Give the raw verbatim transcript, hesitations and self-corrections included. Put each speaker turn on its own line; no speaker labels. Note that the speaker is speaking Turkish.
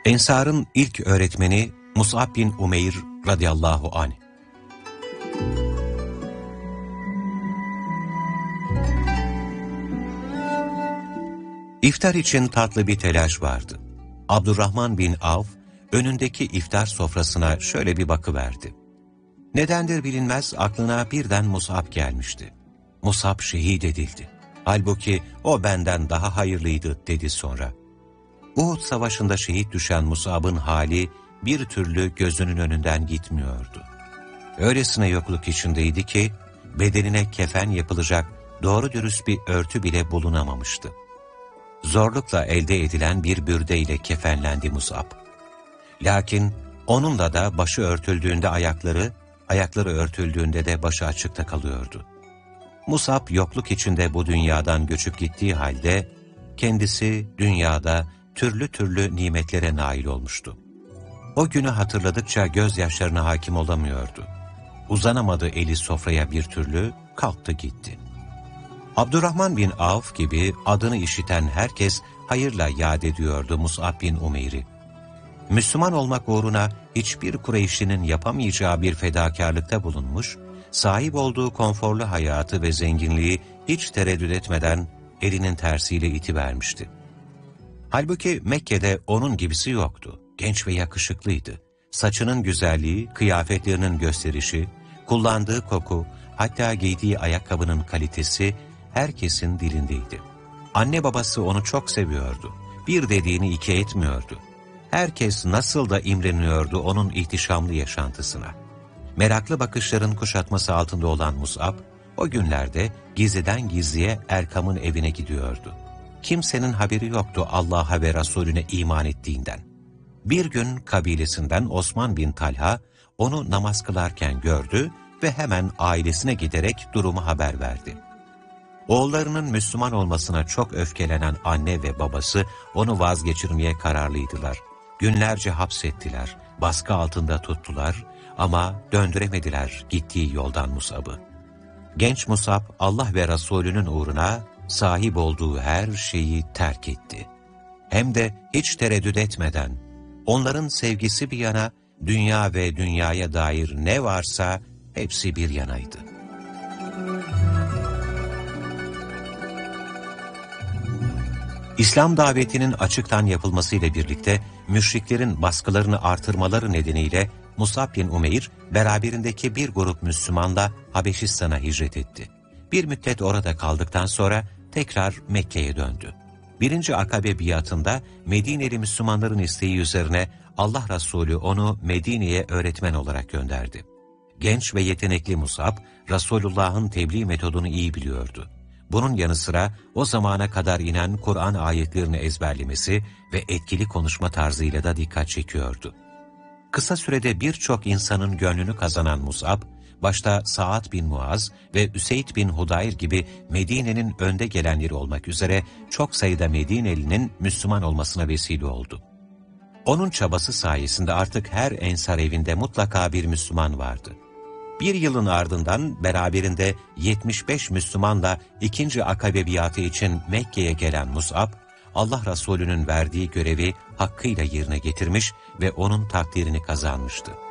Ensar'ın ilk öğretmeni Mus'ab bin Umeyr radıyallahu anh. İftar için tatlı bir telaş vardı. Abdurrahman bin Avf önündeki iftar sofrasına şöyle bir bakıverdi. Nedendir bilinmez aklına birden Mus'ab gelmişti. Mus'ab şehit edildi. Halbuki o benden daha hayırlıydı dedi sonra. Uhud savaşında şehit düşen Mus'ab'ın hali bir türlü gözünün önünden gitmiyordu. Öylesine yokluk içindeydi ki bedenine kefen yapılacak doğru dürüst bir örtü bile bulunamamıştı. Zorlukla elde edilen bir bürdeyle kefenlendi Mus'ab. Lakin onunla da başı örtüldüğünde ayakları, ayakları örtüldüğünde de başı açıkta kalıyordu. Mus'ab yokluk içinde bu dünyadan göçüp gittiği halde kendisi dünyada türlü türlü nimetlere nail olmuştu. O günü hatırladıkça gözyaşlarına hakim olamıyordu. Uzanamadı eli sofraya bir türlü, kalktı gitti. Abdurrahman bin Avf gibi adını işiten herkes hayırla yad ediyordu Mus'ab bin Umeyr'i. Müslüman olmak uğruna hiçbir Kureyşlinin yapamayacağı bir fedakarlıkta bulunmuş, sahip olduğu konforlu hayatı ve zenginliği hiç tereddüt etmeden elinin tersiyle itivermişti. Halbuki Mekke'de onun gibisi yoktu. Genç ve yakışıklıydı. Saçının güzelliği, kıyafetlerinin gösterişi, kullandığı koku, hatta giydiği ayakkabının kalitesi herkesin dilindeydi. Anne babası onu çok seviyordu. Bir dediğini iki etmiyordu. Herkes nasıl da imreniyordu onun ihtişamlı yaşantısına. Meraklı bakışların kuşatması altında olan Mus'ab, o günlerde gizliden gizliye Erkam'ın evine gidiyordu. Kimsenin haberi yoktu Allah'a ve Resulüne iman ettiğinden. Bir gün kabilesinden Osman bin Talha onu namaz kılarken gördü ve hemen ailesine giderek durumu haber verdi. Oğullarının Müslüman olmasına çok öfkelenen anne ve babası onu vazgeçirmeye kararlıydılar. Günlerce hapsettiler, baskı altında tuttular ama döndüremediler gittiği yoldan Mus'ab'ı. Genç Mus'ab Allah ve Resulünün uğruna sahip olduğu her şeyi terk etti. Hem de hiç tereddüt etmeden, onların sevgisi bir yana, dünya ve dünyaya dair ne varsa hepsi bir yanaydı. İslam davetinin açıktan yapılmasıyla birlikte müşriklerin baskılarını artırmaları nedeniyle Mus'ab bin Umeyr beraberindeki bir grup Müslümanla Habeşistan'a hicret etti. Bir müddet orada kaldıktan sonra tekrar Mekke'ye döndü. Birinci Akabe biatında Medineli Müslümanların isteği üzerine Allah Resulü onu Medine'ye öğretmen olarak gönderdi. Genç ve yetenekli Mus'ab, Resulullah'ın tebliğ metodunu iyi biliyordu. Bunun yanı sıra o zamana kadar inen Kur'an ayetlerini ezberlemesi ve etkili konuşma tarzıyla da dikkat çekiyordu. Kısa sürede birçok insanın gönlünü kazanan Mus'ab, başta Sa'd bin Muaz ve Üseyd bin Hudayr gibi Medine'nin önde gelenleri olmak üzere çok sayıda Medinelinin Müslüman olmasına vesile oldu. Onun çabası sayesinde artık her ensar evinde mutlaka bir Müslüman vardı. Bir yılın ardından beraberinde yetmiş beş Müslümanla ikinci Akabe biatı için Mekke'ye gelen Mus'ab, Allah Resulü'nün verdiği görevi hakkıyla yerine getirmiş ve onun takdirini kazanmıştı.